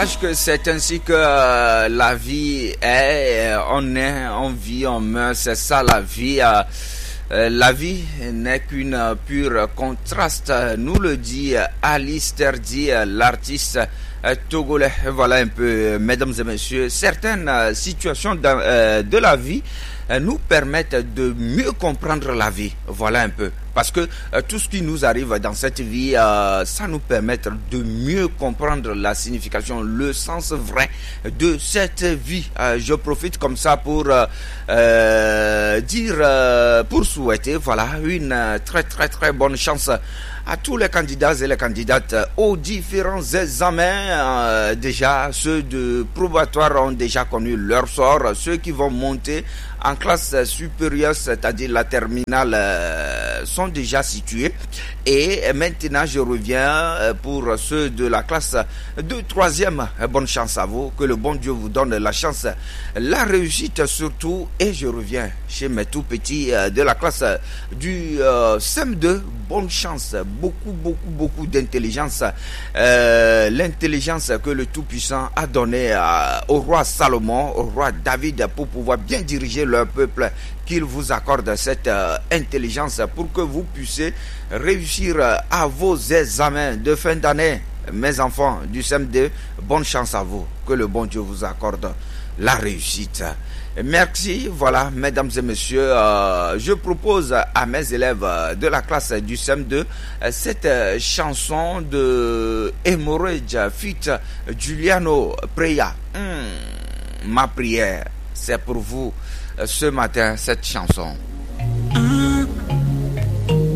Que c'est ainsi que la vie est, on vit, on meurt, c'est ça la vie. La vie n'est qu'une pure contraste, nous le dit Alice Terdi, l'artiste togolais. Voilà un peu, mesdames et messieurs, certaines situations de la vie nous permettent de mieux comprendre la vie. Voilà un peu. Parce que tout ce qui nous arrive dans cette vie, ça nous permet de mieux comprendre la signification, le sens vrai de cette vie. Je profite comme ça pour pour souhaiter voilà une très bonne chance à tous les candidats et les candidates aux différents examens. Déjà, ceux de probatoire ont déjà connu leur sort. Ceux qui vont monter en classe supérieure, c'est-à-dire la terminale, sont déjà situés. Et maintenant, je reviens pour ceux de la classe de troisième. Bonne chance à vous. Que le bon Dieu vous donne la chance, la réussite surtout. Et je reviens chez mes tout petits de la classe du CM2. Bonne chance. Beaucoup d'intelligence. L'intelligence que le Tout-Puissant a donnée au roi Salomon, au roi David, pour pouvoir bien diriger leur peuple, qu'il vous accorde cette intelligence pour que vous puissiez réussir à vos examens de fin d'année. Mes enfants du CM2, bonne chance à vous. Que le bon Dieu vous accorde la réussite. Merci. Voilà, mesdames et messieurs, je propose à mes élèves de la classe du CM2 cette chanson de Hemorrhage feat. Giuliano Preya. Ma prière, c'est pour vous ce matin, cette chanson.